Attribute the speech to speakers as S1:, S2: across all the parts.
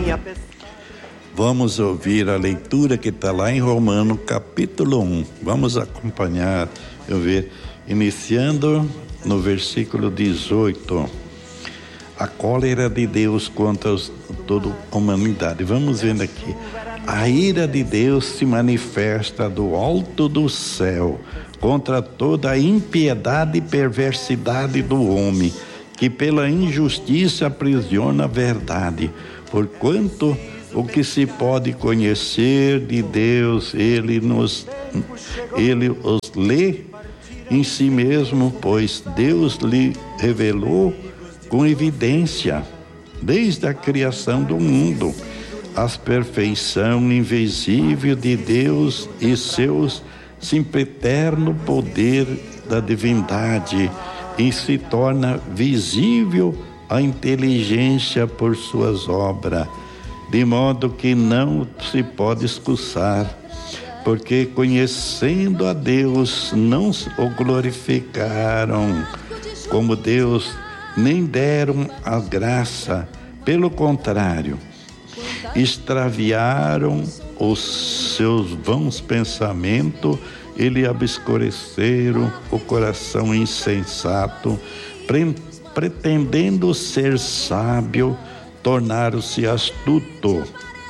S1: Vamos ouvir a leitura que está lá em Romanos, capítulo 1. Vamos acompanhar, iniciando no versículo 18. A cólera de Deus contra toda a humanidade. Vamos vendo aqui. A ira de Deus se manifesta do alto do céu contra toda a impiedade e perversidade do homem, que pela injustiça aprisiona a verdade. Porquanto o que se pode conhecer de Deus, ele os lê em si mesmo, pois Deus lhe revelou com evidência, desde a criação do mundo, a perfeição invisível de Deus e seus sempiterno poder da divindade, e se torna visível a inteligência por suas obras, de modo que não se pode excusar, porque conhecendo a Deus não o glorificaram como Deus, nem deram a graça, pelo contrário, extraviaram os seus vãos pensamentos e lhe obscureceram o coração insensato, pretendendo ser sábio, tornaram-se astuto.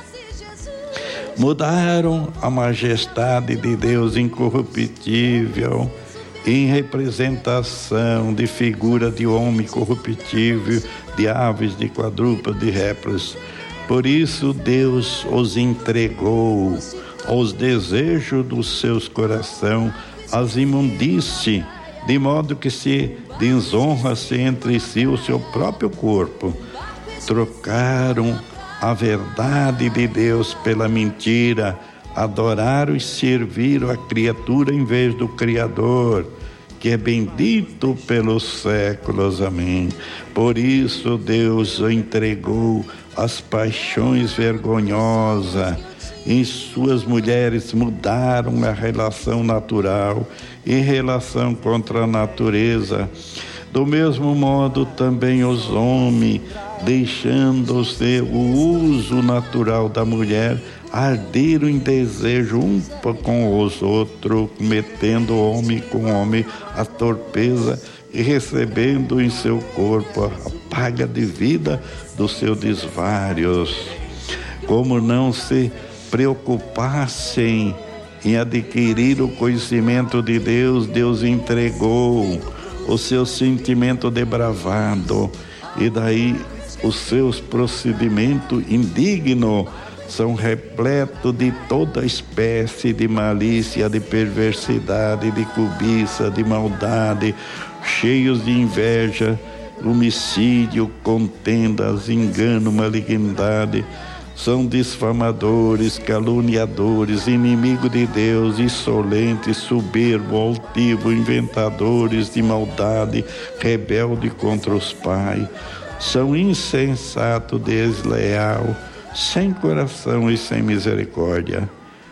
S1: Mudaram a majestade de Deus incorruptível em representação de figura de homem corruptível, de aves, de quadrúpedes, de répteis. Por isso Deus os entregou aos desejos dos seus corações, às imundícies, de modo que se desonra-se entre si o seu próprio corpo. Trocaram a verdade de Deus pela mentira, adoraram e serviram a criatura em vez do Criador, que é bendito pelos séculos. Amém. Por isso Deus o entregou às paixões vergonhosas. Em suas mulheres mudaram a relação natural em relação contra a natureza. Do mesmo modo também os homens, deixando-se o uso natural da mulher, arderam em desejo um com os outros, cometendo homem com homem a torpeza e recebendo em seu corpo a paga de vida dos seus desvários. Como não se preocupassem em adquirir o conhecimento de Deus, Deus entregou o seu sentimento depravado, e daí os seus procedimentos indignos são repletos de toda espécie de malícia, de perversidade, de cobiça, de maldade, cheios de inveja, homicídio, contendas, engano, malignidade. São difamadores, caluniadores, inimigos de Deus, insolentes, soberbos, altivos, inventadores de maldade, rebeldes contra os pais. São insensatos, desleal, sem coração e sem misericórdia.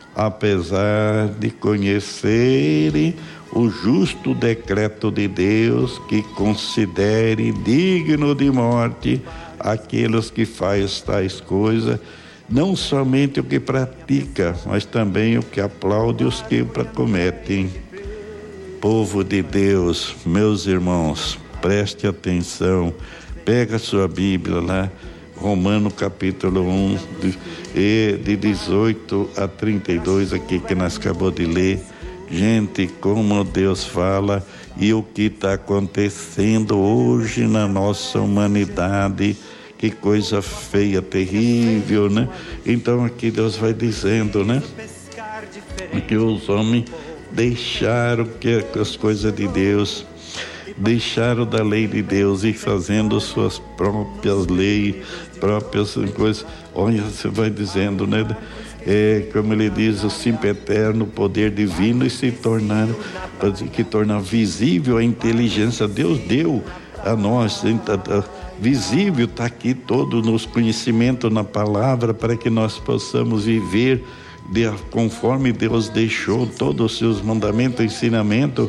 S1: Apesar de conhecerem o justo decreto de Deus, que considere digno de morte aqueles que fazem tais coisas, não somente o que pratica, mas também o que aplaude os que cometem. Povo de Deus, meus irmãos, preste atenção, pega a sua Bíblia lá, Romanos capítulo 1, de 18 a 32, aqui que nós acabamos de ler. Gente, como Deus fala e o que está acontecendo hoje na nossa humanidade, que coisa feia, terrível, né? Então aqui Deus vai dizendo, né? Que os homens deixaram que as coisas de Deus, deixaram da lei de Deus e fazendo suas próprias leis, próprias coisas. Olha, você vai dizendo, né? Como ele diz, o sempiterno poder divino, e se tornar, que torna visível a inteligência. Deus deu a nós, visível está aqui todo nos conhecimento na palavra, para que nós possamos viver conforme Deus deixou todos os seus mandamentos, ensinamentos,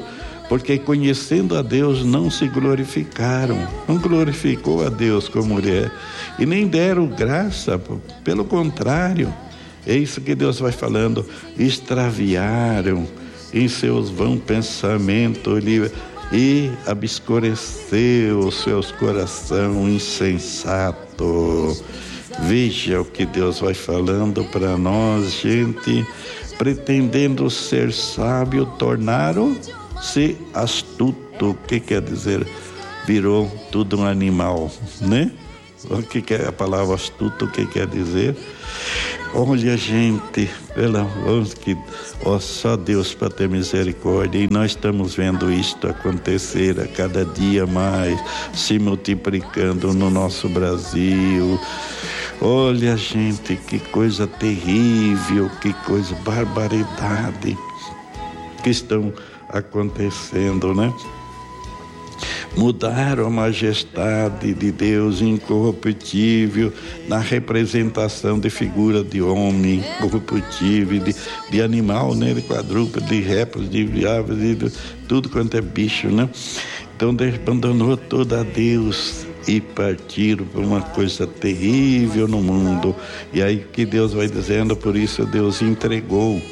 S1: porque conhecendo a Deus não se glorificaram, não glorificou a Deus como Ele é, e nem deram graça, pelo contrário, é isso que Deus vai falando, extraviaram em seus vãos pensamentos e obscureceu os seus coração insensato. Veja o que Deus vai falando para nós, gente. Pretendendo ser sábio, tornaram-se astuto. O que quer dizer? Virou tudo um animal, né? O que é a palavra astuto? O que quer dizer? Olha, gente, pelo amor que só Deus para ter misericórdia, e nós estamos vendo isto acontecer a cada dia mais, se multiplicando no nosso Brasil. Olha, gente, que coisa terrível, que coisa, barbaridade que estão acontecendo, né? Mudaram a majestade de Deus incorruptível na representação de figura de homem corruptível, de animal, né? De quadrúpede, de répteis, de aves, de tudo quanto é bicho, né? Então Deus abandonou toda a Deus e partiram para uma coisa terrível no mundo. E aí que Deus vai dizendo, por isso Deus entregou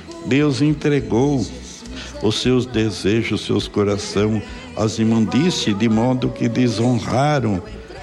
S1: os seus desejos, os seus corações, as imundícies, de modo que desonraram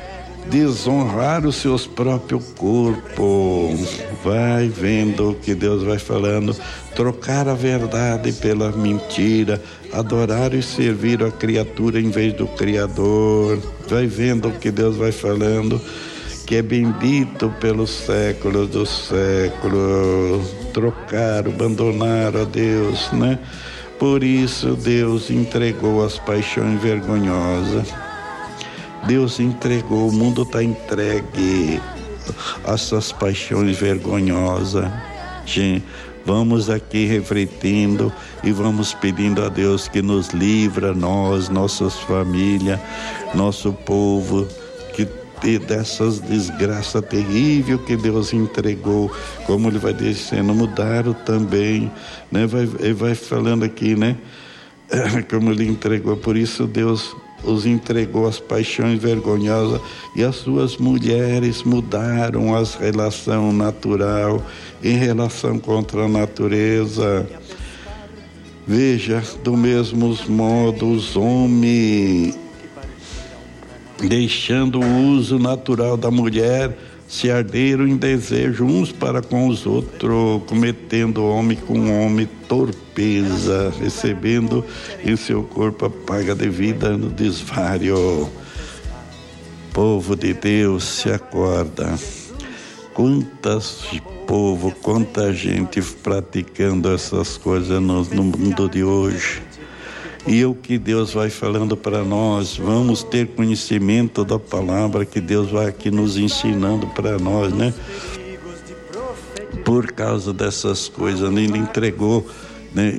S1: os seus próprios corpos. Vai vendo o que Deus vai falando, trocar a verdade pela mentira, adorar e servir a criatura em vez do Criador. Vai vendo o que Deus vai falando, que é bendito pelos séculos dos séculos. Trocaram, abandonaram a Deus, né? Por isso Deus entregou as paixões vergonhosas. Deus entregou, o mundo está entregue a essas paixões vergonhosas. Gente, vamos aqui refletindo e vamos pedindo a Deus que nos livra, nós, nossas famílias, nosso povo, dessas desgraças terríveis que Deus entregou, como Ele vai dizendo, mudaram também, né? Ele vai falando aqui, né? Como Ele entregou, por isso Deus os entregou às paixões vergonhosas, e as suas mulheres mudaram as relações natural em relação contra a natureza. Veja, do mesmo modo os homens, deixando o uso natural da mulher, se arderam em desejo uns para com os outros, cometendo homem com homem torpeza, recebendo em seu corpo a paga devida no desvario. Povo de Deus, se acorda. Quanta gente praticando essas coisas no mundo de hoje. E o que Deus vai falando para nós, vamos ter conhecimento da palavra que Deus vai aqui nos ensinando para nós, né? Por causa dessas coisas, Ele entregou, né?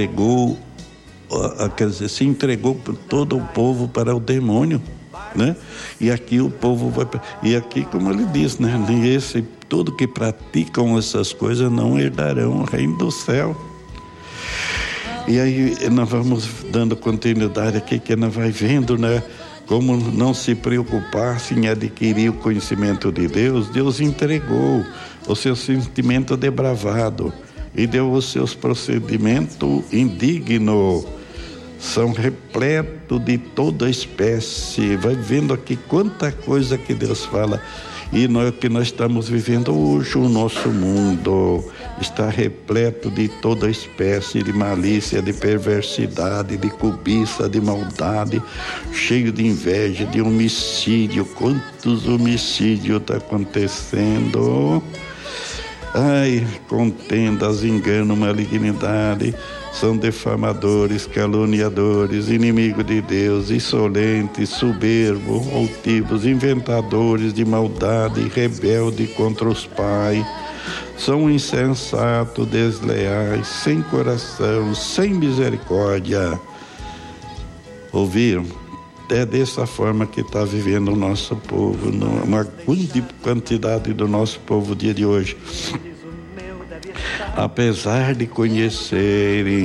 S1: Quer dizer, se entregou todo o povo para o demônio, né? E aqui o povo vai, e aqui, como ele diz, né? Todo que praticam essas coisas não herdarão o reino do céu. E aí nós vamos dando continuidade aqui, que nós vai vendo, né? Como não se preocupasse em adquirir o conhecimento de Deus. Deus entregou o seu sentimento depravado e deu os seus procedimentos indignos. São repletos de toda espécie. Vai vendo aqui quanta coisa que Deus fala. E que nós estamos vivendo hoje, o nosso mundo está repleto de toda espécie de malícia, de perversidade, de cobiça, de maldade, cheio de inveja, de homicídio. Quantos homicídios está acontecendo? Ai, contendas, engano, malignidade, são defamadores, caluniadores, inimigos de Deus, insolentes, soberbos, altivos, inventadores de maldade, rebeldes contra os pais, são insensatos, desleais, sem coração, sem misericórdia. Ouviram? É dessa forma que está vivendo o nosso povo, uma grande quantidade do nosso povo dia de hoje. Apesar de conhecerem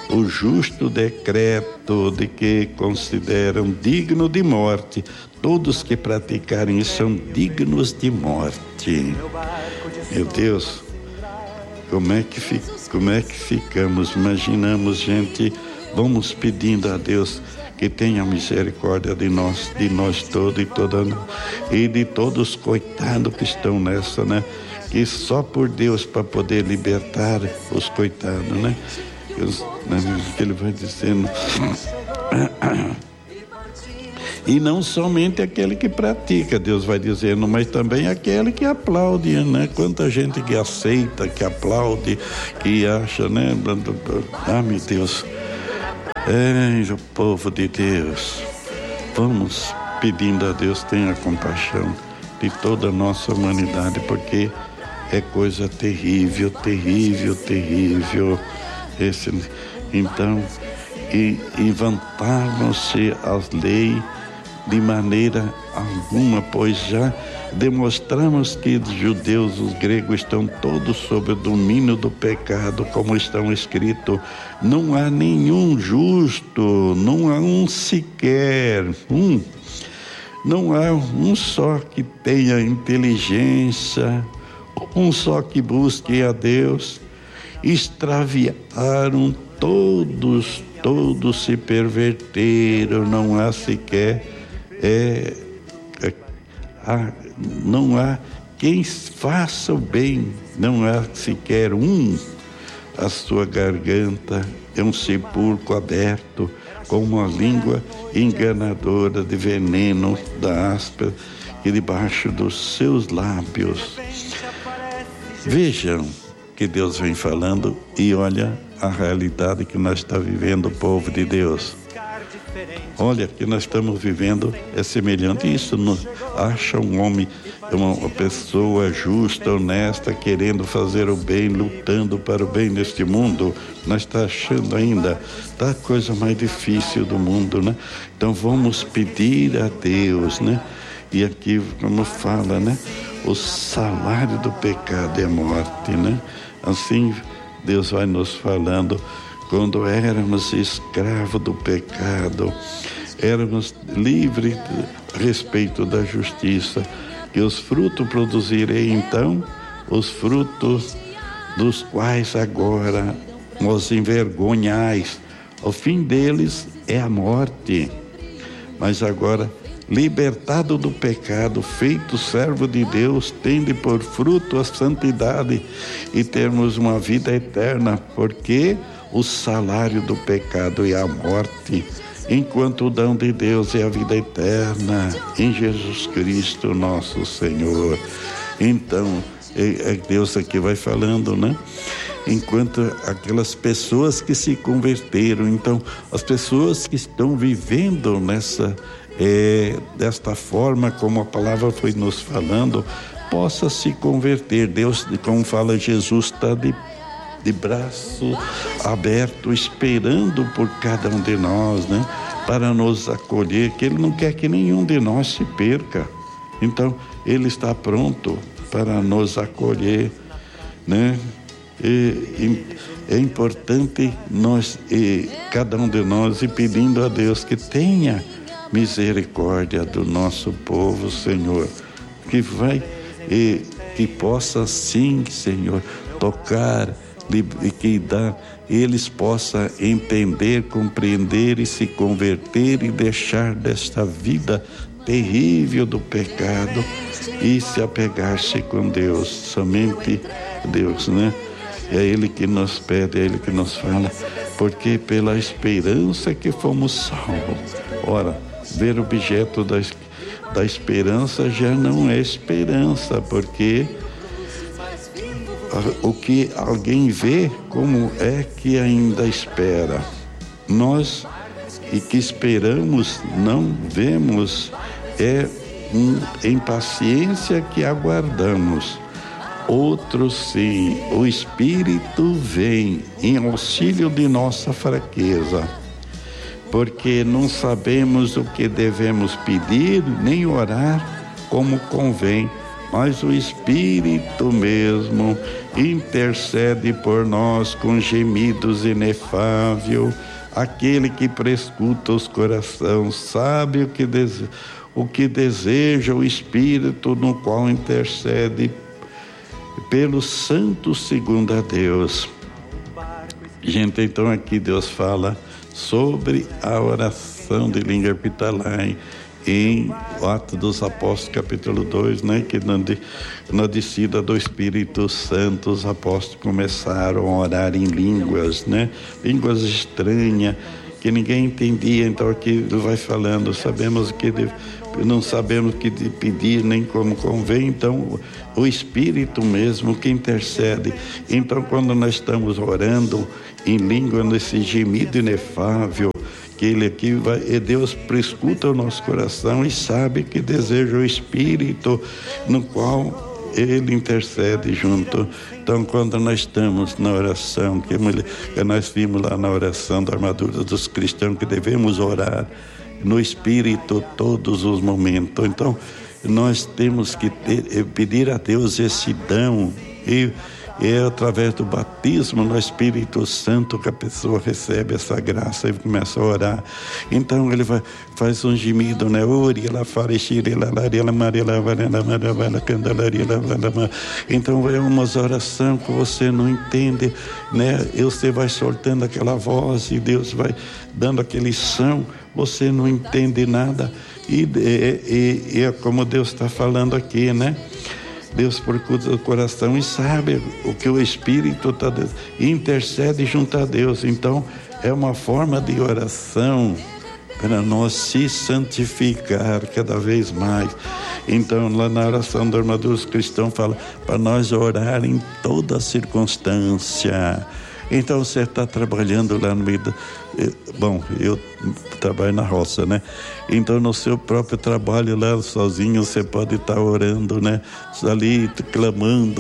S1: o justo decreto de que consideram digno de morte. Todos que praticarem isso são dignos de morte. Meu Deus, como é que ficamos? Imaginamos, gente, vamos pedindo a Deus que tenha misericórdia de nós todos e de todos os coitados que estão nessa, né? Que só por Deus para poder libertar os coitados, né? Que ele vai dizendo. E não somente aquele que pratica, Deus vai dizendo, mas também aquele que aplaude, né? Quanta gente que aceita, que aplaude, que acha, né? Ah, meu Deus. O povo de Deus, vamos pedindo a Deus, tenha compaixão de toda a nossa humanidade, porque é coisa terrível, terrível, terrível. Então, inventaram-se as leis de maneira alguma, pois já demonstramos que os judeus, os gregos estão todos sob o domínio do pecado, como estão escrito, não há nenhum justo, não há um sequer, não há um só que tenha inteligência, um só que busque a Deus. Extraviaram todos se perverteram, não há sequer não há quem faça o bem, não há sequer a sua garganta é um sepulcro aberto, com uma língua enganadora de veneno da áspera e debaixo dos seus lábios. Vejam que Deus vem falando e olha a realidade que nós estamos vivendo, o povo de Deus. Olha, que nós estamos vivendo é semelhante a isso. Acha um homem, uma pessoa justa, honesta, querendo fazer o bem, lutando para o bem neste mundo. Nós estamos achando ainda, tá a coisa mais difícil do mundo, né? Então vamos pedir a Deus, né? E aqui, como fala, né? O salário do pecado é a morte, né? Assim, Deus vai nos falando. Quando éramos escravos do pecado, éramos livres a respeito da justiça, que os frutos produzirei então, os frutos dos quais agora os envergonhais. O fim deles é a morte. Mas agora, libertado do pecado, feito servo de Deus, tende por fruto a santidade e termos uma vida eterna, porque o salário do pecado é a morte, enquanto o dom de Deus é a vida eterna em Jesus Cristo nosso Senhor. Então, Deus aqui vai falando, né? Enquanto aquelas pessoas que se converteram, então as pessoas que estão vivendo desta forma, como a palavra foi nos falando, possa se converter. Deus, como fala Jesus, está de braço aberto, esperando por cada um de nós, né? Para nos acolher, que Ele não quer que nenhum de nós se perca. Então, Ele está pronto para nos acolher, né? É importante cada um de nós, ir pedindo a Deus que tenha misericórdia do nosso povo, Senhor, que possa sim, Senhor, tocar e que eles possam entender, compreender e se converter e deixar desta vida terrível do pecado e se apegar-se com Deus, somente Deus, né? É Ele que nos pede, é Ele que nos fala, porque pela esperança que fomos salvos. Ora, ver objeto da esperança já não é esperança, porque o que alguém vê, como é que ainda espera? Nós, e que esperamos, não vemos, em paciência que aguardamos. Outros sim, o Espírito vem em auxílio de nossa fraqueza, porque não sabemos o que devemos pedir, nem orar como convém, mas o Espírito mesmo intercede por nós com gemidos inefáveis. Aquele que prescuta os corações sabe o que deseja o Espírito, no qual intercede pelos santos segundo a Deus. Gente, então aqui Deus fala sobre a oração de língua hospitalar em Atos dos Apóstolos, capítulo 2, né? Que na descida do Espírito Santo, os apóstolos começaram a orar em línguas, né? Línguas estranhas, que ninguém entendia. Então aqui ele vai falando, não sabemos o que pedir, nem como convém. Então o Espírito mesmo que intercede. Então quando nós estamos orando em língua, nesse gemido inefável, que ele aqui vai, e Deus prescuta o nosso coração e sabe que deseja o Espírito, no qual ele intercede junto. Então quando nós estamos na oração, que nós vimos lá na oração da armadura dos cristãos, que devemos orar no Espírito todos os momentos. Então nós temos que pedir a Deus esse dom, e é através do batismo no Espírito Santo que a pessoa recebe essa graça e começa a orar. Então ele faz um gemido, né? Então é umas orações que você não entende, né? E você vai soltando aquela voz e Deus vai dando aquele som, você não entende nada. E é como Deus está falando aqui, né? Deus procura o coração e sabe o que o Espírito intercede junto a Deus. Então é uma forma de oração para nós se santificar cada vez mais. Então lá na oração da armadura dos cristãos fala para nós orar em toda circunstância. Então você está trabalhando lá no meio bom, eu trabalho na roça, né? Então no seu próprio trabalho lá sozinho você pode estar orando, né? Ali clamando.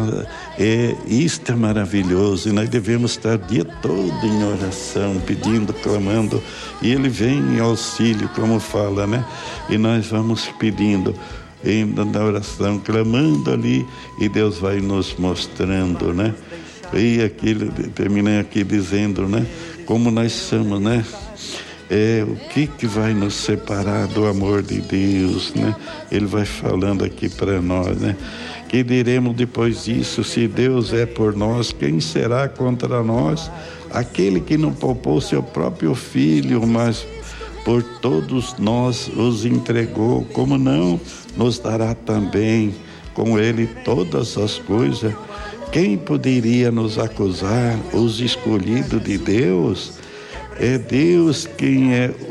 S1: Isto é maravilhoso, e nós devemos estar o dia todo em oração, pedindo, clamando, e ele vem em auxílio, como fala, né? E nós vamos pedindo na oração, clamando ali, e Deus vai nos mostrando, né? E aqui, terminei aqui dizendo, né? Como nós somos, né? O que vai nos separar do amor de Deus, né? Ele vai falando aqui para nós, né? Que diremos depois disso? Se Deus é por nós, quem será contra nós? Aquele que não poupou seu próprio filho, mas por todos nós os entregou, como não nos dará também com ele todas as coisas? Quem poderia nos acusar? Os escolhidos de Deus? É Deus quem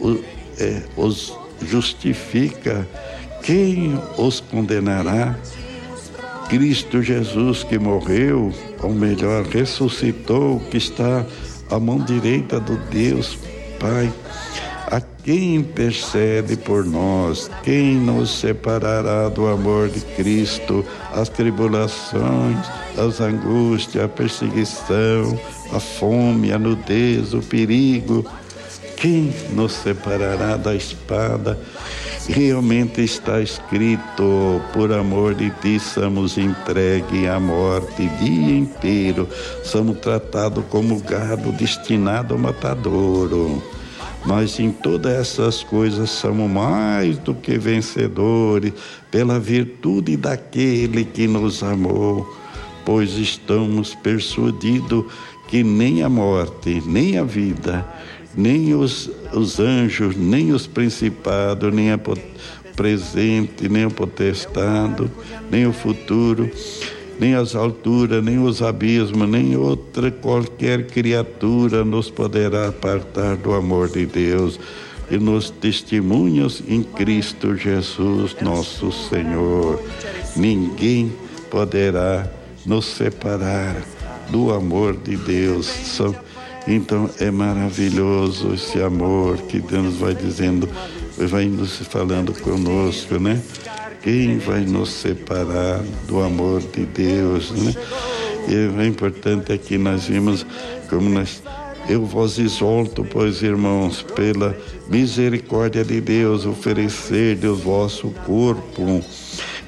S1: os justifica. Quem os condenará? Cristo Jesus, que morreu, ou melhor, ressuscitou, que está à mão direita do Deus Pai. A quem intercede por nós? Quem nos separará do amor de Cristo? As tribulações, as angústias, a perseguição, a fome, a nudez, o perigo. Quem nos separará da espada? Realmente está escrito: por amor de ti somos entregues à morte dia inteiro, somos tratados como gado destinado ao matadouro. Mas em todas essas coisas somos mais do que vencedores pela virtude daquele que nos amou, pois estamos persuadidos que nem a morte, nem a vida, nem os anjos, nem os principados, nem a presente, nem o potestado, nem o futuro, nem as alturas, nem os abismos, nem outra qualquer criatura nos poderá apartar do amor de Deus e nos testemunhos em Cristo Jesus, nosso Senhor. Ninguém poderá nos separar do amor de Deus. Então é maravilhoso esse amor que Deus vai dizendo, vai nos falando conosco, né? Quem vai nos separar do amor de Deus, né? E é importante aqui nós vimos como eu vos exorto, pois, irmãos, pela misericórdia de Deus, oferecer o vosso corpo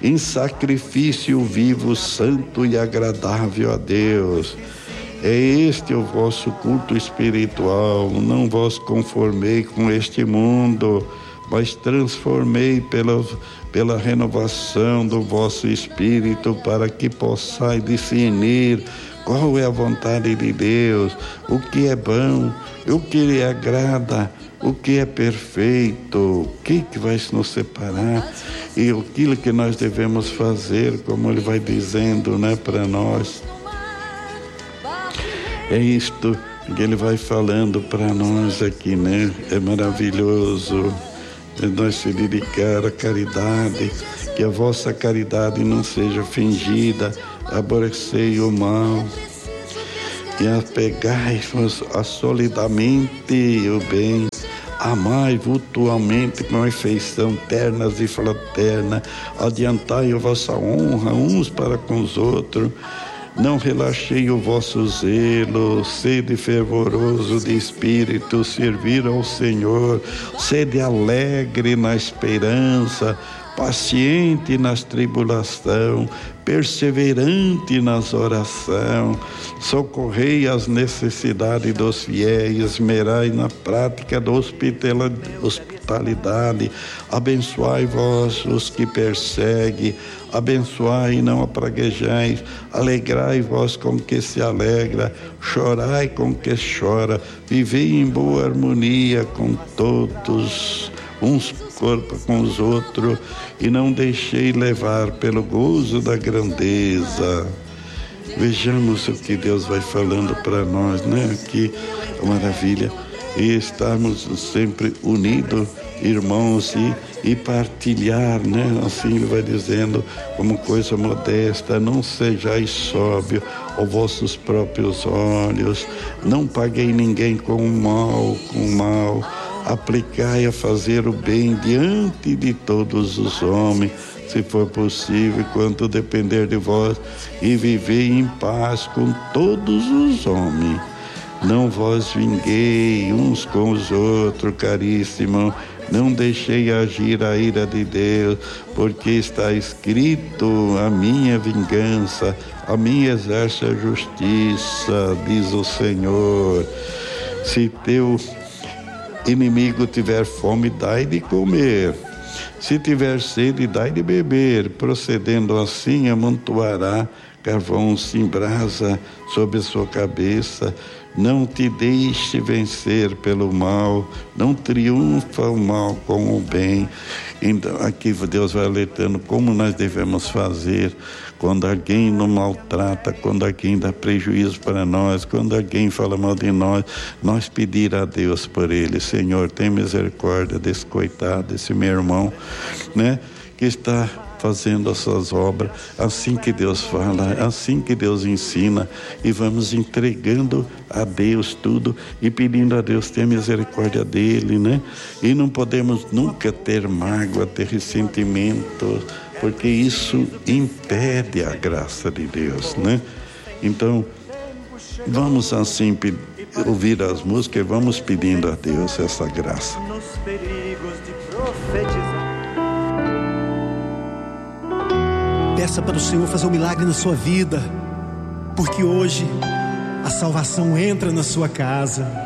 S1: em sacrifício vivo, santo e agradável a Deus. É este o vosso culto espiritual. Não vos conformei com este mundo, mas transformei pela renovação do vosso espírito, para que possais discernir qual é a vontade de Deus, o que é bom, o que lhe agrada, o que é perfeito, o que vai nos separar e aquilo que nós devemos fazer, como ele vai dizendo, né, para nós. É isto que ele vai falando para nós aqui, né? É maravilhoso nós se dedicar à caridade, que a vossa caridade não seja fingida, aborrecei o mal e apegai-vos solidamente o bem, amai mutuamente com afeição ternas e fraterna, adiantai a vossa honra uns para com os outros, não relaxei o vosso zelo, sede fervoroso de espírito, servir ao Senhor, sede alegre na esperança, paciente nas tribulação, perseverante nas orações, socorrei as necessidades dos fiéis, esmerai na prática da hospitalidade, abençoai vós os que perseguem, abençoai e não apraguejais, alegrai vós com que se alegra, chorai com que chora, vivei em boa harmonia com todos, uns corpo com os outros, e não deixei levar pelo gozo da grandeza. Vejamos o que Deus vai falando para nós, né? Que maravilha. E estarmos sempre unidos, irmãos, e partilhar, né? Assim ele vai dizendo, como coisa modesta, não sejais sóbrio aos vossos próprios olhos, não paguei ninguém com o mal, aplicai a fazer o bem diante de todos os homens, se for possível, quanto depender de vós, e vivei em paz com todos os homens. Não vos vinguei uns com os outros, caríssimo, não deixei agir a ira de Deus, porque está escrito, a minha vingança, a minha exerce a justiça, diz o Senhor. Se teu inimigo tiver fome, dai de comer. Se tiver sede, dai de beber. Procedendo assim, amontoará carvão em brasa sobre a sua cabeça. Não te deixe vencer pelo mal, não triunfa o mal com o bem. Então, aqui Deus vai alertando como nós devemos fazer quando alguém nos maltrata, quando alguém dá prejuízo para nós, quando alguém fala mal de nós pedir a Deus por ele. Senhor, tem misericórdia desse coitado, desse meu irmão, né, que está fazendo as suas obras, assim que Deus fala, assim que Deus ensina, e vamos entregando a Deus tudo e pedindo a Deus ter misericórdia dele, né? E não podemos nunca ter mágoa, ter ressentimento, porque isso impede a graça de Deus, né? Então, vamos assim ouvir as músicas e vamos pedindo a Deus essa graça.
S2: Nos perigos de profetizar.
S3: Peça para o Senhor fazer um milagre na sua vida, porque hoje a salvação entra na sua casa.